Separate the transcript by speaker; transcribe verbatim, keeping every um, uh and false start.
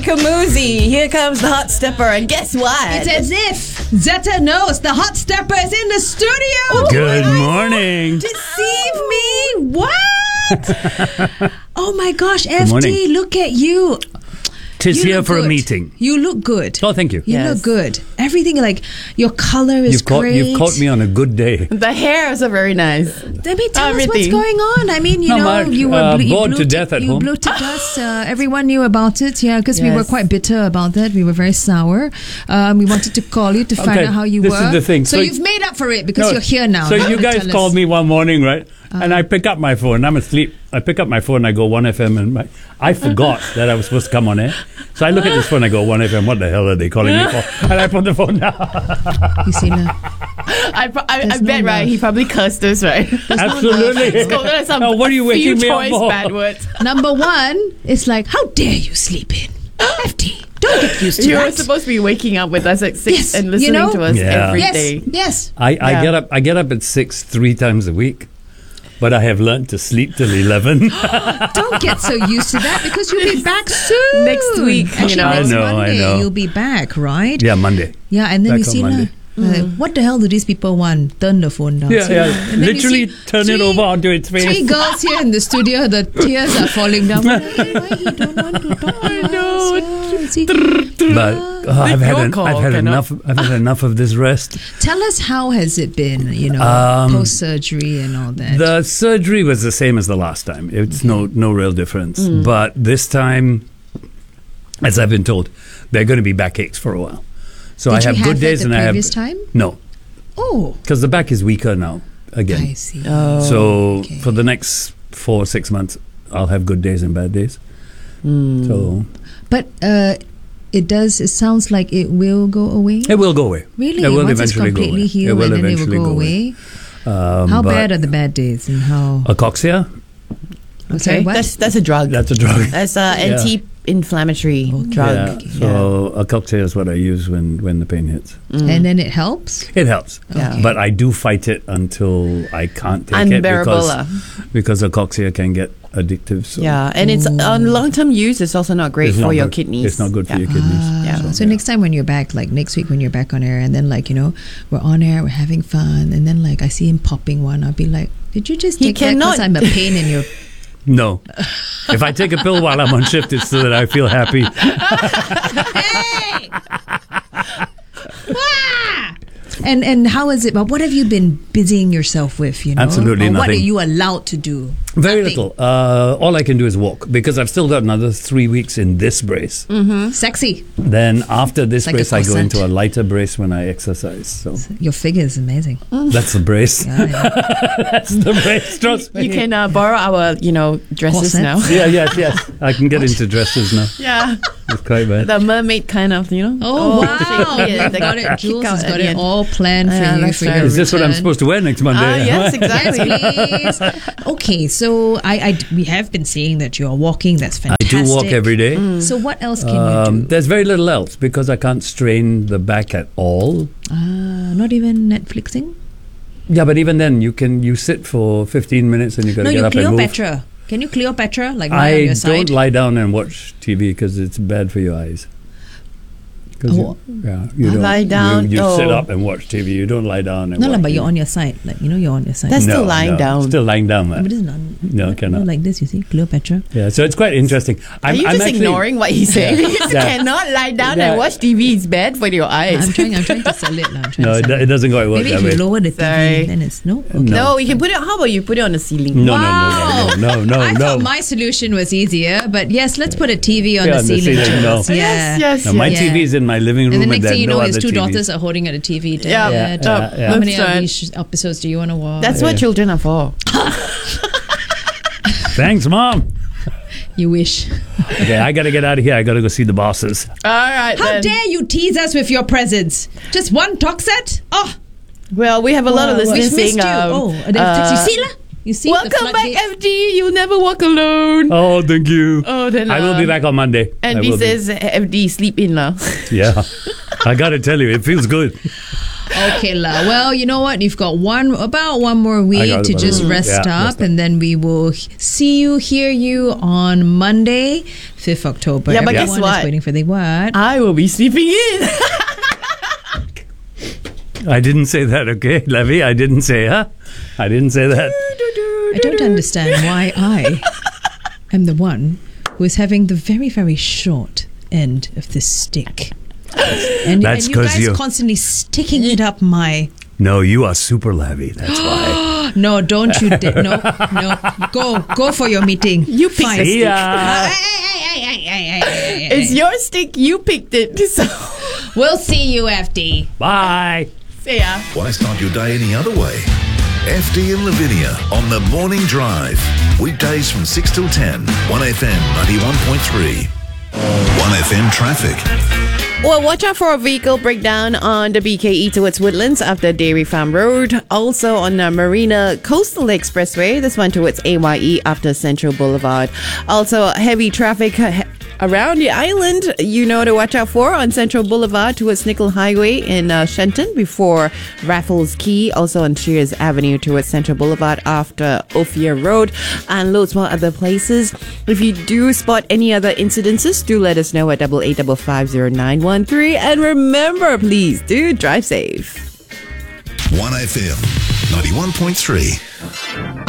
Speaker 1: Kamuzi, here comes the hot stepper, and guess what?
Speaker 2: It's as if Zeta knows the hot stepper is in the studio.
Speaker 1: Oh,
Speaker 3: Good morning.
Speaker 2: Deceive me? What? Oh my gosh, F D,
Speaker 3: morning.
Speaker 2: look at you.
Speaker 3: Tis
Speaker 2: You
Speaker 3: here
Speaker 2: look
Speaker 3: for a
Speaker 2: good.
Speaker 3: meeting.
Speaker 2: You look good.
Speaker 3: Oh, thank you.
Speaker 2: You
Speaker 1: Yes.
Speaker 2: look good. Everything, like, your color is
Speaker 3: You've caught,
Speaker 2: great.
Speaker 3: you've caught me on a good day.
Speaker 1: The hair is very nice.
Speaker 2: I mean, tell us what's
Speaker 1: Everything.
Speaker 2: going on. I mean, you
Speaker 3: Not
Speaker 2: know,
Speaker 3: much.
Speaker 2: you were
Speaker 3: Uh,
Speaker 2: blo- you
Speaker 3: bored
Speaker 2: blew
Speaker 3: to
Speaker 2: t-
Speaker 3: death at
Speaker 2: you
Speaker 3: home.
Speaker 2: blew to us. Uh, everyone knew about it, yeah, because we were
Speaker 1: Yes.
Speaker 2: quite bitter about that. We were very sour. Um, we wanted to call you to find
Speaker 3: Okay,
Speaker 2: out how you
Speaker 3: this
Speaker 2: were.
Speaker 3: is the thing.
Speaker 2: So,
Speaker 3: So-
Speaker 2: you've made up for it because
Speaker 3: No,
Speaker 2: you're here now.
Speaker 3: So
Speaker 2: Now
Speaker 3: you guys
Speaker 2: tell
Speaker 3: called
Speaker 2: us.
Speaker 3: me one morning, right? And I pick up my phone. I'm asleep. I pick up my phone. And I go one F M, and my, I forgot that I was supposed to come on air. So I look at this phone. I go one F M. What the hell are they calling me for? And I put the phone down.
Speaker 2: You see now.
Speaker 1: I, pro- I, I
Speaker 2: There's no
Speaker 1: bet, right?
Speaker 2: love.
Speaker 1: He probably cursed us, right?
Speaker 3: Absolutely.
Speaker 1: Scolded us some
Speaker 3: Now, what are you waking
Speaker 1: few
Speaker 3: me up
Speaker 1: choice
Speaker 3: for?
Speaker 1: bad words.
Speaker 2: Number one is like, how dare you sleep in? F D, don't get used to
Speaker 1: You were
Speaker 2: that.
Speaker 1: supposed to be waking up with us at six
Speaker 2: Yes,
Speaker 1: and
Speaker 2: you
Speaker 1: listening
Speaker 2: know?
Speaker 1: to us
Speaker 3: Yeah.
Speaker 1: every
Speaker 2: yes,
Speaker 1: day.
Speaker 2: yes.
Speaker 3: I, I
Speaker 1: Yeah.
Speaker 3: get up. I get up at six three times a week, but I have learned to sleep till eleven.
Speaker 2: Don't get so used to that because you'll be back soon.
Speaker 1: Next week, you
Speaker 2: Actually,
Speaker 1: know.
Speaker 2: next
Speaker 3: I know, I
Speaker 2: Monday,
Speaker 3: know.
Speaker 2: you'll be back, right?
Speaker 3: Yeah, Monday.
Speaker 2: Yeah, and then
Speaker 3: Back
Speaker 2: you
Speaker 3: on
Speaker 2: see,
Speaker 3: Monday.
Speaker 2: like, uh, what the hell do these people want? Turn the phone down.
Speaker 3: Yeah,
Speaker 2: See,
Speaker 3: yeah.
Speaker 2: and then you
Speaker 3: Literally
Speaker 2: see
Speaker 3: turn it
Speaker 2: three-
Speaker 3: over onto its face.
Speaker 2: Three girls here in the studio, the tears are falling down. Why he don't want to talk to
Speaker 1: I know.
Speaker 2: us? Yeah, see.
Speaker 3: But oh, I've had
Speaker 1: your
Speaker 3: en-
Speaker 1: call,
Speaker 3: I've had
Speaker 1: cannot-
Speaker 3: enough. I've had enough of this rest.
Speaker 2: Tell us, how has it been, you know,
Speaker 3: Um,
Speaker 2: post-surgery and all that?
Speaker 3: The surgery was the same as the last time. It's no no real difference.
Speaker 2: Mm.
Speaker 3: But this time, as I've been told, they're going to be backaches for a while. So
Speaker 2: Did
Speaker 3: I have
Speaker 2: you
Speaker 3: good
Speaker 2: have
Speaker 3: days
Speaker 2: that
Speaker 3: and
Speaker 2: the
Speaker 3: I have
Speaker 2: previous time?
Speaker 3: no,
Speaker 2: Oh,
Speaker 3: because the back is weaker now again.
Speaker 2: I see.
Speaker 1: Oh.
Speaker 3: so
Speaker 2: okay.
Speaker 3: for the next four six months, I'll have good days and bad days.
Speaker 1: Mm.
Speaker 3: So
Speaker 2: But uh, it does, it sounds like it will go away.
Speaker 3: it will go away.
Speaker 2: Really?
Speaker 3: It will
Speaker 2: Once it's
Speaker 3: eventually go
Speaker 2: completely
Speaker 3: away.
Speaker 2: healed
Speaker 3: It will
Speaker 2: and then it will
Speaker 3: eventually
Speaker 2: go
Speaker 3: go
Speaker 2: away.
Speaker 3: Um,
Speaker 2: How
Speaker 3: but
Speaker 2: bad are the bad days and how?
Speaker 3: Acoxia?
Speaker 2: What's
Speaker 1: Okay,
Speaker 2: that, what?
Speaker 1: that's that's a drug.
Speaker 3: That's a drug.
Speaker 1: That's an
Speaker 3: Yeah.
Speaker 1: anti-inflammatory drug.
Speaker 3: Yeah. So Acoxia is what I use when when the pain hits.
Speaker 2: And then it helps?
Speaker 3: It helps.
Speaker 1: Yeah.
Speaker 3: But I do fight it until I can't take
Speaker 1: Unbearable.
Speaker 3: it because,
Speaker 1: lah.
Speaker 3: because Acoxia can get addictive. So
Speaker 1: Yeah, and it's on long-term use. It's also not great
Speaker 3: it's
Speaker 1: for
Speaker 3: not
Speaker 1: your
Speaker 3: good.
Speaker 1: kidneys.
Speaker 3: It's not good for
Speaker 1: Yeah.
Speaker 3: your kidneys.
Speaker 2: Ah,
Speaker 1: Yeah.
Speaker 2: so next time when you're back, like next week when you're back on air, and then like, you know, we're on air, we're having fun, and then like I see him popping one, I'll be like, did you just
Speaker 1: He
Speaker 2: take that because
Speaker 1: cannot-
Speaker 2: I'm a pain in your...
Speaker 3: No. If I take a pill while I'm on shift, it's so that I feel happy.
Speaker 2: Hey! Ah! And and how is it? But what have you been busying yourself with? You know,
Speaker 3: Absolutely
Speaker 2: or what are
Speaker 3: nothing.
Speaker 2: you allowed to do?
Speaker 3: Very
Speaker 2: Nothing.
Speaker 3: little. Uh, all I can do is walk because I've still got another three weeks in this brace.
Speaker 2: Sexy.
Speaker 3: Then after this
Speaker 2: Like a
Speaker 3: brace, I go
Speaker 2: corset.
Speaker 3: into a lighter brace when I exercise. So
Speaker 2: Your figure is amazing.
Speaker 3: that's the brace.
Speaker 2: Yeah, yeah.
Speaker 3: That's the brace. Trust me.
Speaker 1: You can uh, borrow our, you know, dresses
Speaker 2: Corsets?
Speaker 1: now.
Speaker 3: Yeah, yes, yes. I can get into dresses now.
Speaker 1: Yeah,
Speaker 3: It's quite bad.
Speaker 1: the mermaid kind of, you know.
Speaker 2: Oh, wow.
Speaker 1: shape. Yeah,
Speaker 2: You've
Speaker 1: the
Speaker 2: got it.
Speaker 1: kick
Speaker 2: Jules
Speaker 1: out
Speaker 2: has
Speaker 1: at
Speaker 2: got
Speaker 1: the
Speaker 2: it
Speaker 1: end.
Speaker 2: all planned for
Speaker 1: Yeah,
Speaker 2: you.
Speaker 1: that's
Speaker 2: For
Speaker 1: right.
Speaker 2: your
Speaker 3: Is this what I'm
Speaker 2: return.
Speaker 3: supposed to wear next Monday?
Speaker 1: Ah, yes, exactly.
Speaker 2: Yes, please. Okay, so I, I, we have been seeing that you are walking. That's
Speaker 3: I
Speaker 2: fantastic.
Speaker 3: do walk every day.
Speaker 2: So what else can
Speaker 3: Um,
Speaker 2: you do?
Speaker 3: there's very little else because I can't strain the back at all.
Speaker 2: Ah, not even Netflixing?
Speaker 3: Yeah, but even then, you can you sit for fifteen minutes and you got
Speaker 2: No,
Speaker 3: to get
Speaker 2: you
Speaker 3: up and move.
Speaker 2: Cleopatra. Can you Cleopatra? Like lie on
Speaker 3: I
Speaker 2: your
Speaker 3: don't
Speaker 2: side?
Speaker 3: lie down and watch T V because it's bad for your eyes. 'Cause
Speaker 2: Oh.
Speaker 3: you, yeah, you
Speaker 1: I
Speaker 3: don't
Speaker 1: lie down,
Speaker 3: You, you sit
Speaker 1: oh.
Speaker 3: up and watch T V. You don't lie down and
Speaker 2: No,
Speaker 3: watch
Speaker 2: no, but
Speaker 3: T V.
Speaker 2: you're on your side. Like, you know, you're on your side.
Speaker 1: That's
Speaker 3: no,
Speaker 1: still lying
Speaker 3: no,
Speaker 1: down.
Speaker 3: Still lying down,
Speaker 2: But
Speaker 3: man.
Speaker 2: it's not.
Speaker 3: No,
Speaker 2: not-
Speaker 3: cannot.
Speaker 2: not like this, you see, Cleopatra.
Speaker 3: Yeah, so it's quite interesting.
Speaker 1: Are
Speaker 3: I'm,
Speaker 1: you
Speaker 3: I'm
Speaker 1: just
Speaker 3: actually,
Speaker 1: ignoring what he's saying?
Speaker 3: Yeah.
Speaker 1: You
Speaker 3: Yeah.
Speaker 1: cannot lie down
Speaker 3: Yeah.
Speaker 1: and watch T V. It's bad for your eyes.
Speaker 2: I'm trying. I'm trying to sell it. Lah. I'm trying
Speaker 3: No,
Speaker 2: to
Speaker 3: it,
Speaker 2: sell
Speaker 3: do- it doesn't quite work
Speaker 2: Maybe
Speaker 3: that
Speaker 2: if
Speaker 3: way.
Speaker 2: you lower the T V,
Speaker 1: Sorry.
Speaker 2: then it's no. Okay.
Speaker 3: No.
Speaker 1: No, you can put it. How about you put it on the ceiling?
Speaker 3: No,
Speaker 2: Wow.
Speaker 3: no, no, no, no,
Speaker 2: I
Speaker 3: no,
Speaker 2: thought
Speaker 3: no.
Speaker 2: my solution was easier, but yes, let's put a T V on
Speaker 3: Yeah,
Speaker 2: the
Speaker 3: on the
Speaker 2: ceiling.
Speaker 3: ceiling, no.
Speaker 2: Jules. Yeah.
Speaker 1: Yes, yes,
Speaker 3: No, my
Speaker 2: Yeah.
Speaker 3: T V is in my living room,
Speaker 2: And the
Speaker 3: and,
Speaker 2: next
Speaker 3: there
Speaker 2: thing you
Speaker 3: no
Speaker 2: know, his
Speaker 3: other
Speaker 2: two
Speaker 3: T Vs.
Speaker 2: daughters are holding at a T V.
Speaker 1: Yeah.
Speaker 2: Dad,
Speaker 3: Yeah, yeah.
Speaker 2: How many
Speaker 1: That's
Speaker 2: of
Speaker 1: right.
Speaker 2: these sh- episodes do you want to watch?
Speaker 1: That's what children are for.
Speaker 3: Thanks, Mom.
Speaker 2: You wish.
Speaker 3: Okay, I got to get out of here. I got to go see the bosses.
Speaker 1: All right.
Speaker 2: How
Speaker 1: then.
Speaker 2: dare you tease us with your presence? Just one talk set? Oh,
Speaker 1: Well, we have a lot of
Speaker 2: which
Speaker 1: listeners
Speaker 2: missed
Speaker 1: saying,
Speaker 2: you.
Speaker 1: um,
Speaker 2: oh, they have
Speaker 1: uh,
Speaker 2: text you. See, lah? You see the
Speaker 1: welcome back,
Speaker 2: floodgate?
Speaker 1: F D. You'll never walk alone.
Speaker 3: Oh, thank you.
Speaker 1: Oh, then
Speaker 3: I will
Speaker 1: uh,
Speaker 3: be back on Monday.
Speaker 1: And
Speaker 3: I
Speaker 1: he
Speaker 3: will be.
Speaker 1: says, F D, sleep in lah.
Speaker 3: Yeah. I got to tell you, it feels good.
Speaker 2: Okay, la. Well, you know what? You've got one about one more week
Speaker 3: got
Speaker 2: to
Speaker 3: about
Speaker 2: just
Speaker 3: a week.
Speaker 2: rest
Speaker 3: Yeah,
Speaker 2: up,
Speaker 3: rest up.
Speaker 2: and then we will see you, hear you on Monday, fifth October.
Speaker 1: Yeah, but guess
Speaker 2: Everyone
Speaker 1: what?
Speaker 2: is waiting for the what?
Speaker 1: I will be sleeping in.
Speaker 3: I didn't say that, okay, Levy? I didn't say, huh? I didn't say that.
Speaker 2: I don't understand why I am the one who is having the very, very short end of this stick. And,
Speaker 3: That's
Speaker 2: and you
Speaker 3: 'cause
Speaker 2: guys
Speaker 3: you-
Speaker 2: constantly sticking it up my...
Speaker 3: No, you are super Levy. That's why.
Speaker 2: No, don't you... Di- no, no. Go. Go for your meeting.
Speaker 1: You pick
Speaker 2: Fine.
Speaker 1: the
Speaker 3: See
Speaker 1: stick.
Speaker 3: ya.
Speaker 1: It's your stick. You picked it. So,
Speaker 2: We'll see you, F D.
Speaker 3: Bye.
Speaker 1: see ya.
Speaker 4: Why start your day any other way? F D and Lavinia on the Morning Drive. Weekdays from six till ten. one F M ninety-one point three. one F M traffic.
Speaker 1: Well, watch out for a vehicle breakdown on the B K E towards Woodlands after Dairy Farm Road. Also on the Marina Coastal Expressway, this one towards A Y E after Central Boulevard. Also, heavy traffic uh, around the island, you know to watch out for on Central Boulevard towards Nickel Highway in uh, Shenton before Raffles Quay. Also on Shears Avenue towards Central Boulevard after Ophir Road, and loads more other places. If you do spot any other incidences, do let us know at double eight double five zero nine one three. And remember, please do drive safe.
Speaker 4: one F M ninety-one point three.